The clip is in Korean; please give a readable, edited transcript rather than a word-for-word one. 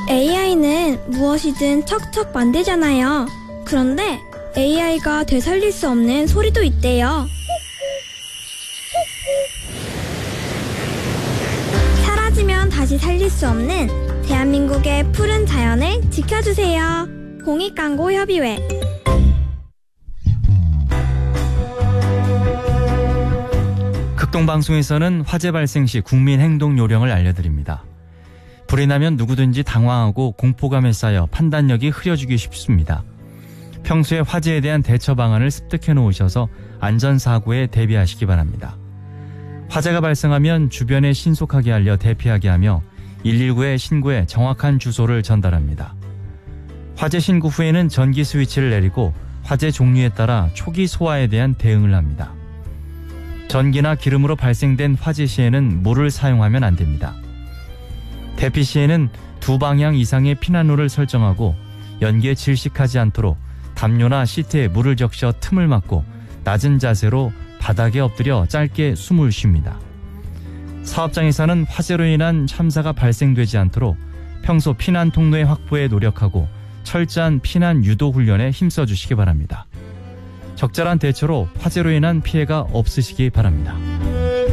AI는 무엇이든 척척 만들잖아요. 그런데 AI가 되살릴 수 없는 소리도 있대요. 사라지면 다시 살릴 수 없는 대한민국의 푸른 자연을 지켜주세요. 공익광고협의회. 극동방송에서는 화재 발생 시 국민 행동 요령을 알려드립니다. 불이 나면 누구든지 당황하고 공포감에 쌓여 판단력이 흐려지기 쉽습니다. 평소에 화재에 대한 대처 방안을 습득해 놓으셔서 안전사고에 대비하시기 바랍니다. 화재가 발생하면 주변에 신속하게 알려 대피하게 하며 119에 신고해 정확한 주소를 전달합니다. 화재 신고 후에는 전기 스위치를 내리고 화재 종류에 따라 초기 소화에 대한 대응을 합니다. 전기나 기름으로 발생된 화재 시에는 물을 사용하면 안 됩니다. 대피 시에는 2방향 이상의 피난로를 설정하고 연기에 질식하지 않도록 담요나 시트에 물을 적셔 틈을 막고 낮은 자세로 바닥에 엎드려 짧게 숨을 쉽니다. 사업장에서는 화재로 인한 참사가 발생되지 않도록 평소 피난 통로의 확보에 노력하고 철저한 피난 유도 훈련에 힘써주시기 바랍니다. 적절한 대처로 화재로 인한 피해가 없으시기 바랍니다.